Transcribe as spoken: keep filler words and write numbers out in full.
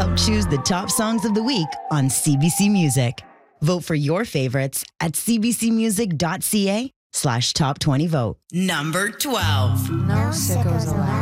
Help choose the top songs of the week on C B C Music. Vote for your favorites at cbcmusic.ca slash top 20 vote. Number twelve. No sickos allowed.